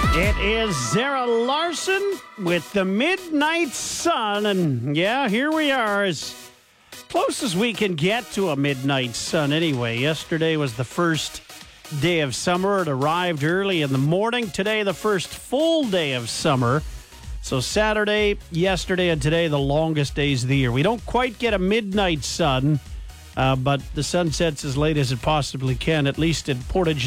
It is Zara Larson with the Midnight Sun. And yeah, here we are, as close as we can get to a midnight sun anyway. Yesterday was the first day of summer. It arrived early in the morning. Today, the first full day of summer. So Saturday, yesterday, and today, the longest days of the year. We don't quite get a midnight sun, but the sun sets as late as it possibly can, at least in Portage.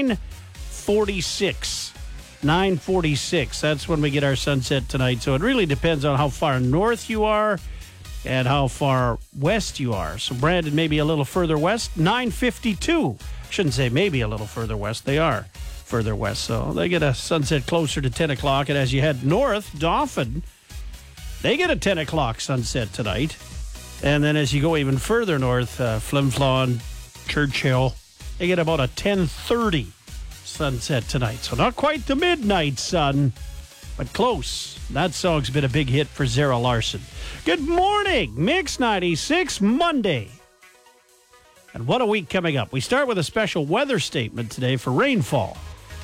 9:46. That's when we get our sunset tonight. So it really depends on how far north you are and how far west you are. So Brandon may be a little further west. 9:52. Shouldn't say maybe a little further west. They are further west. So they get a sunset closer to 10 o'clock. And as you head north, Dauphin, they get a 10 o'clock sunset tonight. And then as you go even further north, Flin Flon, Churchill, they get about a 10:30 sunset tonight. So not quite the midnight sun, but close. That song's been a big hit for Zara Larson. Good morning, Mix 96, Monday. And what a week coming up. We start with a special weather statement today for rainfall.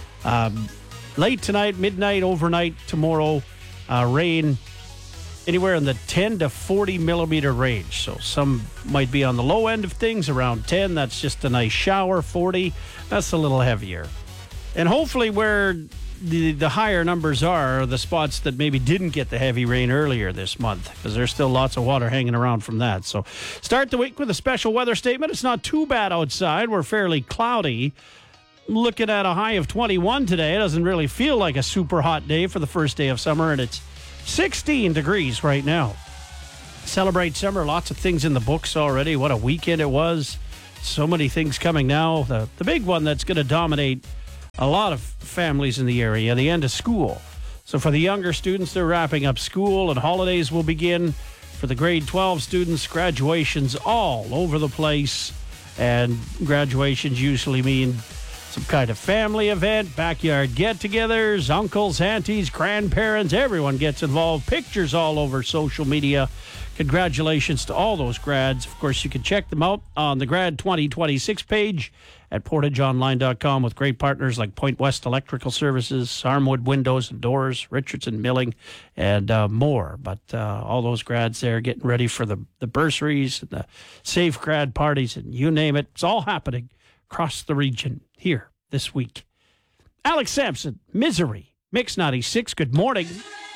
Late tonight, midnight, overnight, tomorrow, rain anywhere in the 10 to 40 millimeter range. So some might be on the low end of things, around 10. That's just a nice shower. 40, that's a little heavier. And hopefully where the higher numbers are the spots that maybe didn't get the heavy rain earlier this month, because there's still lots of water hanging around from that. So start the week with a special weather statement. It's not too bad outside. We're fairly cloudy. Looking at a high of 21 today. It doesn't really feel like a super hot day for the first day of summer, and it's 16 degrees right now. Celebrate summer. Lots of things in the books already. What a weekend it was. So many things coming now. The big one that's going to dominate a lot of families in the area, the end of school. So for the younger students, they're wrapping up school and holidays will begin. For the grade 12 students, graduations all over the place. And graduations usually mean some kind of family event, backyard get-togethers, uncles, aunties, grandparents, everyone gets involved. Pictures all over social media. Congratulations to all those grads. Of course, you can check them out on the Grad 2026 page at portageonline.com with great partners like Point West Electrical Services, Armwood Windows and Doors, Richardson Milling, and more. But all those grads there getting ready for the bursaries and the safe grad parties and you name it. It's all happening across the region here this week. Alex Sampson, Misery, Mix 96. Good morning.